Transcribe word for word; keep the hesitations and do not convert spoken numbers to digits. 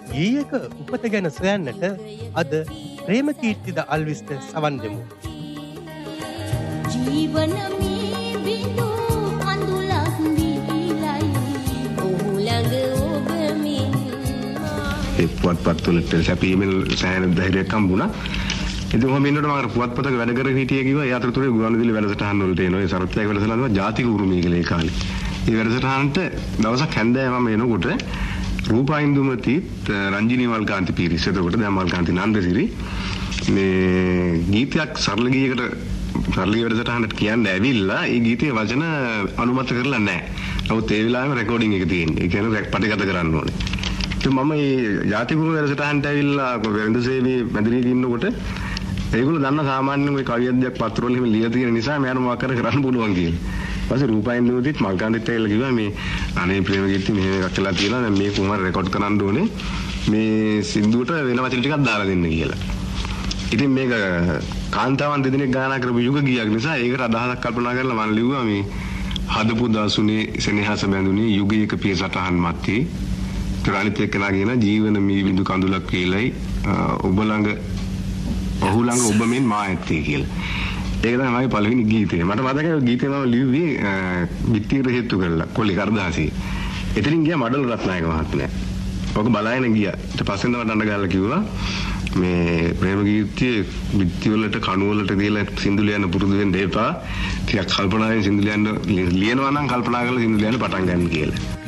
ගීයක උපත ගැන සොයන්නට අද ප්‍රේමකීර්තිද අල්විස්ට සවන් දෙමු. ජීවන මේ බිඳු අඳුලක් දීලයි ඔහු ළඟ ඔබ මින් ඒ පුවත්පත් වලට සැපීමෙන් සෑහෙන ධෛර්යයක් හම්බුණා. ඉතින් ඔහොම ඉන්නකොට මම අර පුවත්පතක වැඩ කරගෙන හිටියේ කිව්වා ඒ අතරතුරේ ගුවන්විදුලි වැඩසටහන් වලට එනවා. ඒ සරත්යාගේ වැඩසටහන තමයි ජාතික උරුමය කියලා ඒ කාලේ. ඒ වැඩසටහනට දවසක් හැන්දෑවම එනකොට රූපා ඉන්දුමතිත් රංජිනී මල්කාන්ති පීරිස් එතකොට දැන් මල්කාන්ති නන්දසිරි මේ ගීතයක් සරල ගීයකට සරල ගීය වැඩසටහනට කියන්නේ ඇවිල්ලා ඒ ගීතයේ වචන අනුමත කරලා නැහැ. නමුත් ඒ වෙලාවෙම රෙකෝඩින් එක තියෙන්නේ. ඒ කියන්නේ පටිගත කරන්න ඕනේ. ඉතින් මම මේ ජාතික උරුම වැඩසටහනට ඇවිල්ලා වෙරඳසේවි මැදිරියේ ඉන්නකොට ඒගොල්ලෝ දන්න සාමාන්‍යයෙන් ওই කවි අධ්‍යයක් පත්‍ර වල එහෙම ලියලා තියෙන නිසා මම මොකක් කර කරන්න පුළුවන් කියලා. ඊපස්සේ රූපා ඉන්දුමතිත් මල්කාන්තිත් ඇවිල්ලා කිව්වා මේ අනේ ප්‍රේමකීර්ති මෙහෙම එකක් කළා තියෙනවා දැන් මේ කොහොමද රෙකෝඩ් කරන්න ඕනේ මේ සින්දුවට වෙන වචන ටිකක් දාලා දෙන්න කියලා. ඉතින් මේක කාන්තාවන් දෙදෙනෙක් ගායනා කරපු යුග ගීයක් නිසා ඒකට අදහසක් කල්පනා කරලා මම ලිව්වා මේ හදපු දාසුනේ සෙනෙහස බැඳුනේ යුගයක පියසටහන් මැත්තේ ත්‍රාණිත එක්කලා කියන ජීවන මී බිඳු කඳුලක් කියලයි ඔබ ළඟ ඔහු ළඟ ඔබ මෙන් මා ඇත්තේ කියලා. ඒක තමයි මගේ පළවෙනි ගීතය. මට මතකයි ගීතේ මම ලිව්වේ විත්තියට හේතු කරලා කොල්ලේ කරදාසි. එතනින් ගියා මඩල රත්නායක මහත්මයා. ඔක බලාගෙන ගියා. ඊට පස්සේ තමයි දඬ ගහලා කිව්වා මේ ප්‍රේමකීර්තියේ විත්ති වලට කණු වලට දීලා සින්දු ලියන්න පුරුදු වෙන්න එපා. ටිකක් කල්පනාවෙන් සින්දු ලියන්න ලියනවා නම් කල්පනා කරලා සින්දු ලියන්න පටන් ගන්න කියලා.